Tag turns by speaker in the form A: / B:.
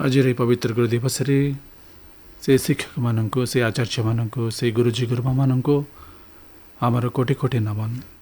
A: आज पवित्र गुरु दिवस से शिक्षक मानक से आचार्य मानक से गुरुजी गुरुमा मानक आमर कोटि कोटि नमन।